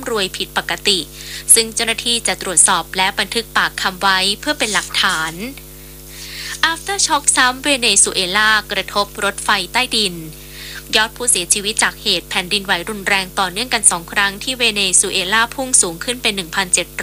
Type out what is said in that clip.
ำรวยผิดปกติซึ่งเจ้าหน้าที่จะตรวจสอบและบันทึกปากคำไว้เพื่อเป็นหลักฐาน After Shock ซ้ำเวเนซุเอลากระทบรถไฟใต้ดินยอดผู้เสียชีวิตจากเหตุแผ่นดินไหวรุนแรงต่อเนื่องกัน2 ครั้งที่เวเนซุเอลาพุ่งสูงขึ้นเป็น